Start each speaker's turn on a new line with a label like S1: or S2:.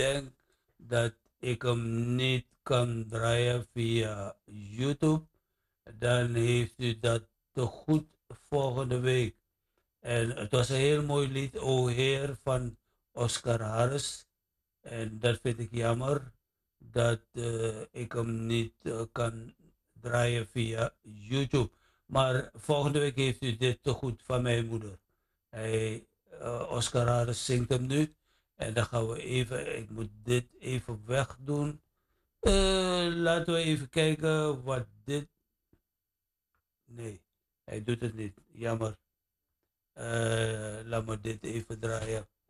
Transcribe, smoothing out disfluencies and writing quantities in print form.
S1: denk dat ik hem niet kan draaien via YouTube, dan heeft u dat te goed volgende week. En het was een heel mooi lied, O Heer, van Oscar Harris. En dat vind ik jammer dat ik hem niet kan draaien via YouTube. Maar volgende week heeft u dit te goed van mijn moeder. Oscar Harris zingt hem nu. En dan gaan we even, ik moet dit even wegdoen. Laten we even kijken wat dit. Nee, hij doet het niet. Jammer. Laat me dit even draaien.